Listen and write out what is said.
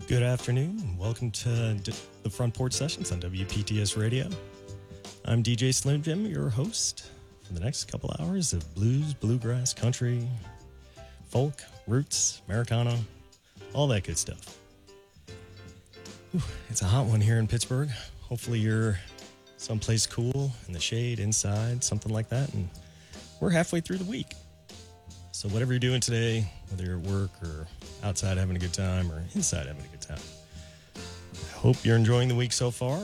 Good afternoon, and welcome to the Front Porch Sessions on WPTS Radio. I'm DJ Slim Jim, your host for the next couple hours of blues, bluegrass, country, folk, roots, Americana, all that good stuff. It's a hot one here in Pittsburgh. Hopefully you're someplace cool, in the shade, inside, something like that, and we're halfway through the week. So whatever you're doing today, whether you're at work or outside having a good time or inside having a good time, I hope you're enjoying the week so far.